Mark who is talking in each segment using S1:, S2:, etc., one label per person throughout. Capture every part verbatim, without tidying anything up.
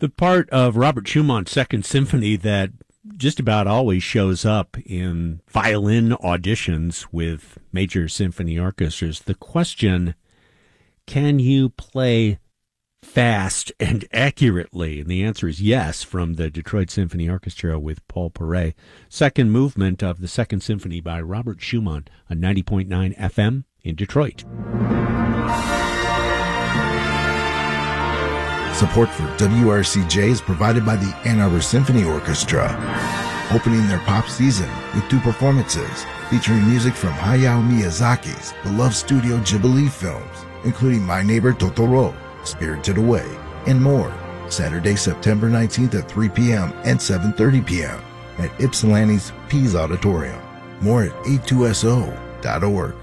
S1: The part of Robert Schumann's Second Symphony that just about always shows up in violin auditions with major symphony orchestras. The question, can you play fast and accurately? And the answer is yes, from the Detroit Symphony Orchestra with Paul Paray. Second movement of the Second Symphony by Robert Schumann on ninety point nine F M in Detroit.
S2: Support for W R C J is provided by the Ann Arbor Symphony Orchestra, opening their pop season with two performances featuring music from Hayao Miyazaki's beloved Studio Ghibli films, including My Neighbor Totoro, Spirited Away, and more. Saturday, September nineteenth at three p.m. and seven thirty p.m. at Ypsilanti's Pease Auditorium. More at a two s o dot org.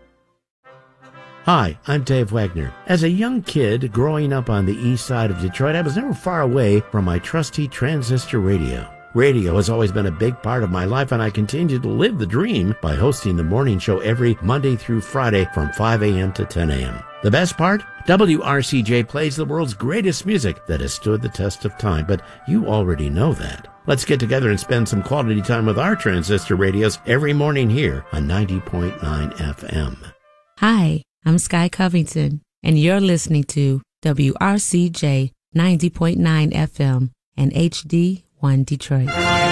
S3: Hi, I'm Dave Wagner. As a young kid growing up on the east side of Detroit, I was never far away from my trusty transistor radio. Radio has always been a big part of my life, and I continue to live the dream by hosting the morning show every Monday through Friday from five a.m. to ten a.m. The best part? W R C J plays the world's greatest music that has stood the test of time, but you already know that. Let's get together and spend some quality time with our transistor radios every morning here on ninety point nine F M.
S4: Hi, I'm Sky Covington, and you're listening to W R C J ninety point nine F M and H D one Detroit.